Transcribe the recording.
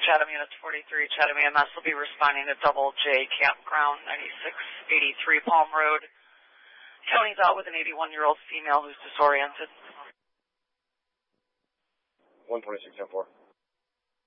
Chatham Units 43, Chatham EMS will be responding to Double J Campground, 9683 Palm Road. County's out with an 81-year-old female who's disoriented. 126-10-4.